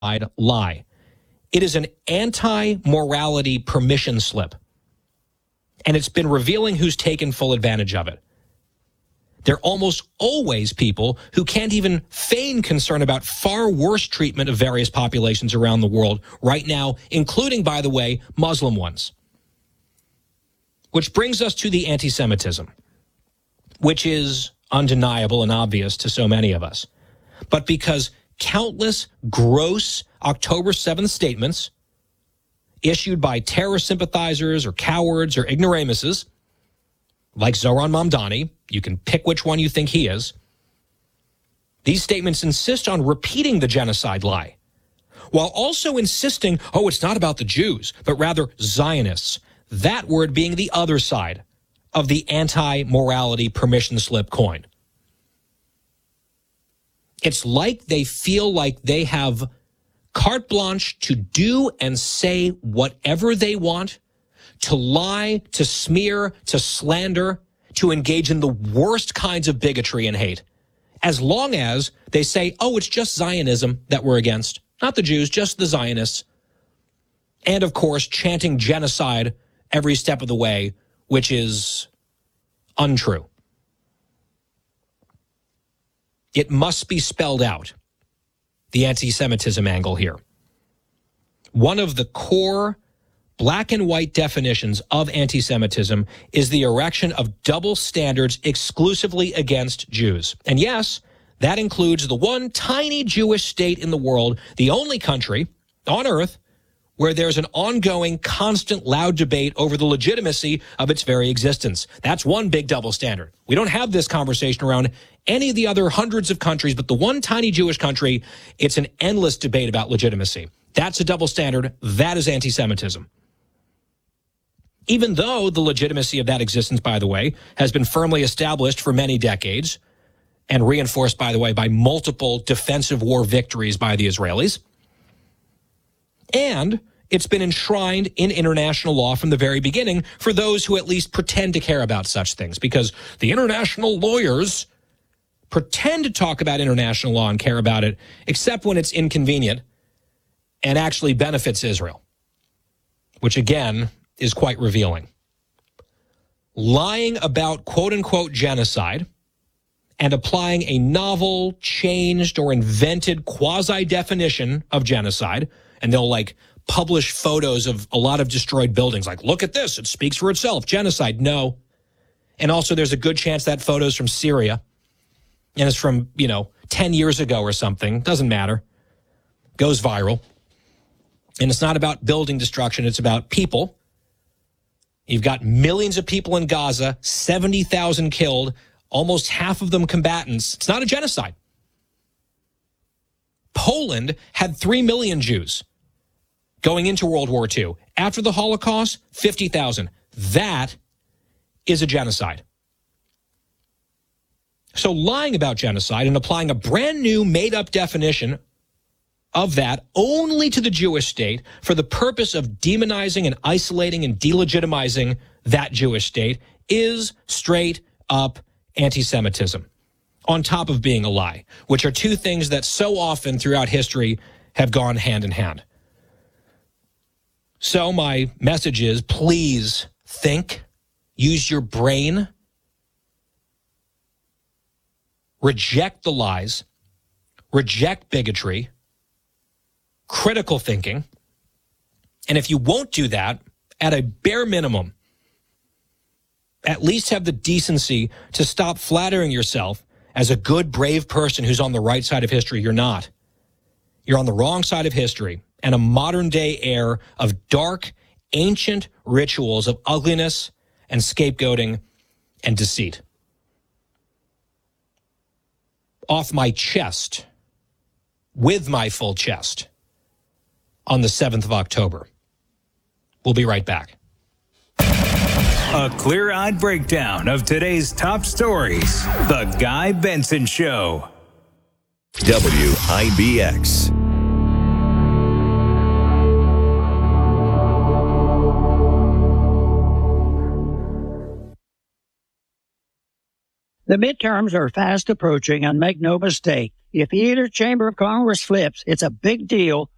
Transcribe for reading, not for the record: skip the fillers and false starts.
lie. It is an anti-morality permission slip. And it's been revealing who's taken full advantage of it. They're almost always people who can't even feign concern about far worse treatment of various populations around the world right now, including, by the way, Muslim ones. Which brings us to the anti-Semitism, which is undeniable and obvious to so many of us. But because countless gross October 7th statements issued by terror sympathizers or cowards or ignoramuses, like Zohran Mamdani, you can pick which one you think he is, these statements insist on repeating the genocide lie, while also insisting, oh, it's not about the Jews, but rather Zionists, that word being the other side of the anti-morality permission slip coin. It's like they feel like they have carte blanche to do and say whatever they want, to lie, to smear, to slander, to engage in the worst kinds of bigotry and hate, as long as they say, oh, it's just Zionism that we're against, not the Jews, just the Zionists. And, of course, chanting genocide every step of the way, which is untrue. It must be spelled out, the anti-Semitism angle here. One of the core black and white definitions of anti-Semitism is the erection of double standards exclusively against Jews. And yes, that includes the one tiny Jewish state in the world, the only country on earth where there's an ongoing, constant, loud debate over the legitimacy of its very existence. That's one big double standard. We don't have this conversation around any of the other hundreds of countries, but the one tiny Jewish country, it's an endless debate about legitimacy. That's a double standard. That is anti-Semitism. Even though the legitimacy of that existence, by the way, has been firmly established for many decades and reinforced, by the way, by multiple defensive war victories by the Israelis. And it's been enshrined in international law from the very beginning for those who at least pretend to care about such things, because the international lawyers pretend to talk about international law and care about it, except when it's inconvenient and actually benefits Israel, which again is quite revealing. Lying about quote-unquote genocide and applying a novel, changed, or invented quasi-definition of genocide, and they'll publish photos of a lot of destroyed buildings, look at this, it speaks for itself, genocide. No. And also there's a good chance that photo's from Syria, and it's from, 10 years ago or something. Doesn't matter. Goes viral. And it's not about building destruction, it's about people. You've got millions of people in Gaza, 70,000 killed, almost half of them combatants. It's not a genocide. Poland had 3 million Jews going into World War II. After the Holocaust, 50,000. That is a genocide. So lying about genocide and applying a brand new made-up definition of that only to the Jewish state for the purpose of demonizing and isolating and delegitimizing that Jewish state is straight-up anti-Semitism, on top of being a lie, which are two things that so often throughout history have gone hand in hand. So my message is, please think, use your brain, reject the lies, reject bigotry, critical thinking, and if you won't do that, at a bare minimum, at least have the decency to stop flattering yourself as a good, brave person who's on the right side of history. You're not. You're on the wrong side of history and a modern-day air of dark, ancient rituals of ugliness and scapegoating and deceit. Off my chest, with my full chest, on the 7th of October. We'll be right back. A clear-eyed breakdown of today's top stories. The Guy Benson Show. WIBX. The midterms are fast approaching, and make no mistake, if either chamber of Congress flips, it's a big deal